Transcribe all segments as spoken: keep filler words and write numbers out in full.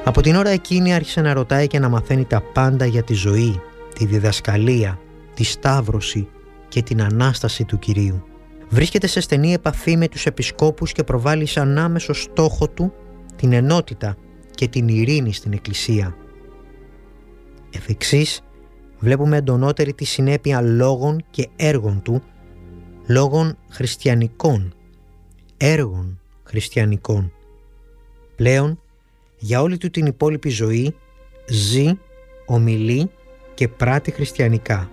Από την ώρα εκείνη άρχισε να ρωτάει και να μαθαίνει τα πάντα για τη ζωή, τη διδασκαλία, τη σταύρωση και την Ανάσταση του Κυρίου. Βρίσκεται σε στενή επαφή με τους επισκόπους και προβάλλει σαν άμεσο στόχο του την ενότητα και την ειρήνη στην Εκκλησία. Εφ' εξής, βλέπουμε εντονότερη τη συνέπεια λόγων και έργων του, λόγων χριστιανικών, έργων χριστιανικών. Πλέον, για όλη του την υπόλοιπη ζωή, ζει, ομιλεί και πράττει χριστιανικά.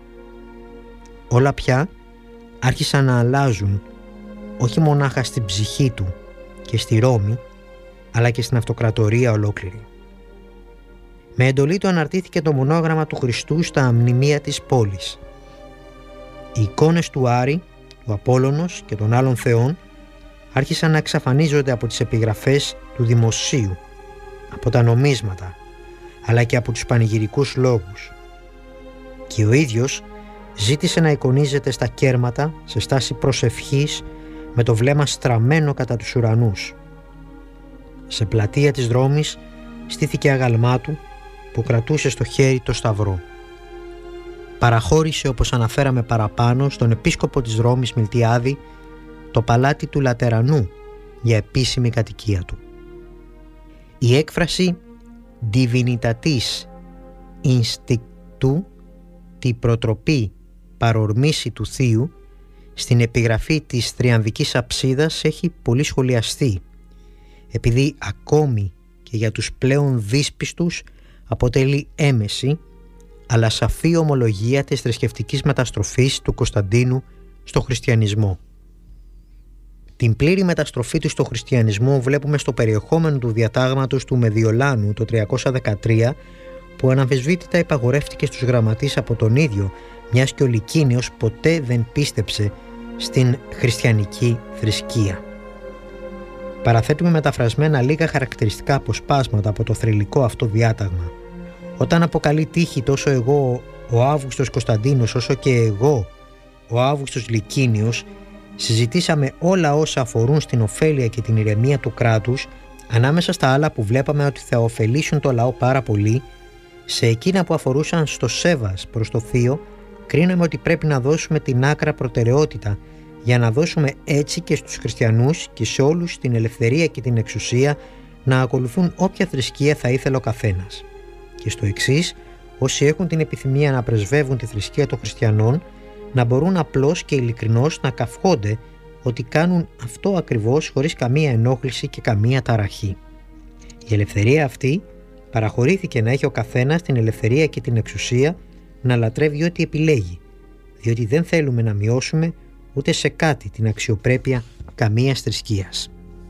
Όλα πια άρχισαν να αλλάζουν, όχι μονάχα στην ψυχή του και στη Ρώμη, αλλά και στην αυτοκρατορία ολόκληρη. Με εντολή του αναρτήθηκε το μονόγραμμα του Χριστού στα μνημεία της πόλης. Οι εικόνες του Άρη, του Απόλλωνος και των άλλων θεών άρχισαν να εξαφανίζονται από τις επιγραφές του δημοσίου, από τα νομίσματα, αλλά και από τους πανηγυρικούς λόγους. Και ο ίδιος ζήτησε να εικονίζεται στα κέρματα σε στάση προσευχής με το βλέμμα στραμμένο κατά τους ουρανούς. Σε πλατεία της δρόμης στήθηκε αγαλμά του που κρατούσε στο χέρι το σταυρό. Παραχώρησε, όπως αναφέραμε παραπάνω, στον επίσκοπο της Ρώμης Μιλτιάδη το παλάτι του Λατερανού για επίσημη κατοικία του. Η έκφραση «Divinitatis Instinctu», τη προτροπή παρορμήσει του Θείου, στην επιγραφή της θριαμβικής αψίδας έχει πολύ σχολιαστεί, επειδή ακόμη και για τους πλέον δύσπιστους αποτελεί έμεση αλλά σαφή ομολογία της θρησκευτικής μεταστροφής του Κωνσταντίνου στο χριστιανισμό. Την πλήρη μεταστροφή του στο χριστιανισμό βλέπουμε στο περιεχόμενο του διατάγματος του Μεδιολάνου το τριακόσια δεκατρία, που αναμφισβήτητα υπαγορεύτηκε στους γραμματείς από τον ίδιο, μιας και ο Λυκίνιος ποτέ δεν πίστεψε στην χριστιανική θρησκεία. Παραθέτουμε μεταφρασμένα λίγα χαρακτηριστικά αποσπάσματα από το θρυλικό αυτό διάταγμα. Όταν αποκαλεί τύχη τόσο εγώ ο Αύγουστος Κωνσταντίνος όσο και εγώ ο Αύγουστος Λυκίνιος, συζητήσαμε όλα όσα αφορούν στην ωφέλεια και την ηρεμία του κράτους, ανάμεσα στα άλλα που βλέπαμε ότι θα ωφελήσουν το λαό πάρα πολύ. Σε εκείνα που αφορούσαν στο σέβας προς το Θείο, κρίναμε ότι πρέπει να δώσουμε την άκρα προτεραιότητα για να δώσουμε έτσι και στους χριστιανούς και σε όλους την ελευθερία και την εξουσία να ακολουθούν όποια θρησκεία θα ήθελε ο καθένας. Και στο εξής, όσοι έχουν την επιθυμία να πρεσβεύουν τη θρησκεία των χριστιανών, να μπορούν απλώς και ειλικρινώς να καυχόνται ότι κάνουν αυτό ακριβώς χωρίς καμία ενόχληση και καμία ταραχή. Η ελευθερία αυτή παραχωρήθηκε να έχει ο καθένας την ελευθερία και την εξουσία να λατρεύει ό,τι επιλέγει, διότι δεν θέλουμε να μειώσουμε ούτε σε κάτι την αξιοπρέπεια καμίας θρησκείας.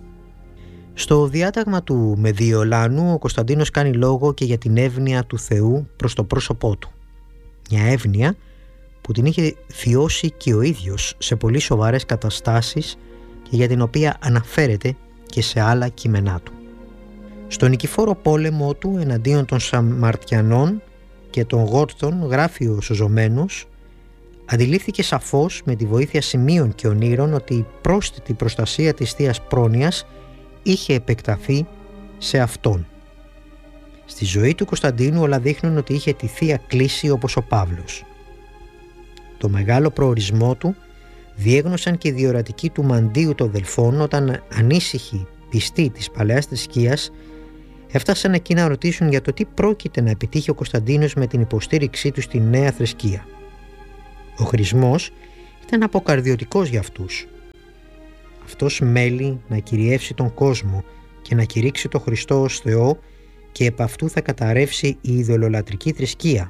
Στο διάταγμα του Μεδιολάνου ο Κωνσταντίνος κάνει λόγο και για την εύνοια του Θεού προς το πρόσωπό του. Μια εύνοια που την είχε βιώσει και ο ίδιος σε πολύ σοβαρές καταστάσεις και για την οποία αναφέρεται και σε άλλα κείμενά του. Στον νικηφόρο πόλεμο του εναντίον των Σαμαρτιανών και των Γόρθων, γράφει ο Σωζωμένος, αντιλήφθηκε σαφώς με τη βοήθεια σημείων και ονείρων ότι η πρόσθετη προστασία της Θείας Πρόνοιας είχε επεκταθεί σε αυτόν. Στη ζωή του Κωνσταντίνου όλα δείχνουν ότι είχε τη Θεία Κλήση όπως ο Παύλος. Το μεγάλο προορισμό του διέγνωσαν και οι διορατικοί του Μαντίου των Δελφών όταν ανήσυχοι πιστοί της παλαιάς θρησκείας έφτασαν εκεί να ρωτήσουν για το τι πρόκειται να επιτύχει ο Κωνσταντίνος με την υποστήριξή του στη νέα θρησκεία. Ο χρησμός ήταν αποκαρδιωτικός για αυτούς. Αυτός μέλει να κυριεύσει τον κόσμο και να κηρύξει τον Χριστό ως Θεό και επ' αυτού θα καταρρεύσει η ειδωλολατρική θρησκεία.